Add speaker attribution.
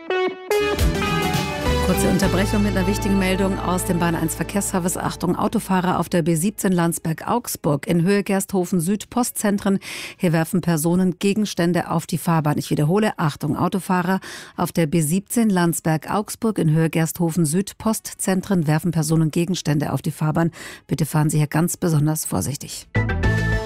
Speaker 1: Kurze Unterbrechung mit einer wichtigen Meldung aus dem Bahn 1 Verkehrsservice. Achtung, Autofahrer auf der B17 Landsberg-Augsburg in Höhe Gersthofen Süd Postzentren. Hier werfen Personen Gegenstände auf die Fahrbahn. Ich wiederhole, Achtung, Autofahrer auf der B17 Landsberg-Augsburg in Höhe Gersthofen Süd Postzentren werfen Personen Gegenstände auf die Fahrbahn. Bitte fahren Sie hier ganz besonders vorsichtig.